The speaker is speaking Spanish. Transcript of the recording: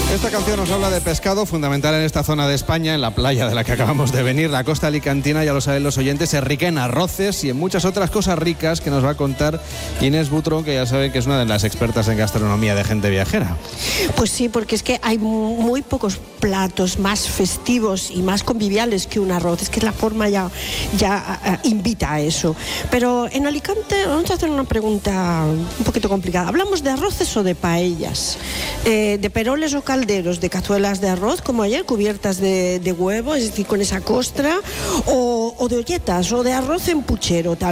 Esta canción nos habla de pescado, fundamental en esta zona de España, en la playa de la que acabamos de venir. La costa alicantina, ya lo saben los oyentes, es rica en arroces y en muchas otras cosas ricas que nos va a contar Inés Butrón, que ya saben que es una de las expertas en gastronomía de Gente Viajera. Pues sí, porque es que hay muy pocos platos más festivos y más conviviales que un arroz. Es que la forma ya invita a eso. Pero en Alicante vamos a hacer una pregunta un poquito complicada. ¿Hablamos de arroces o de paellas? ¿De peroles o calderos? ¿De cazuelas de arroz, como ayer, cubiertas de huevo, es decir, con esa costra? ¿O de olletas? ¿O de arroz en puchero, tal?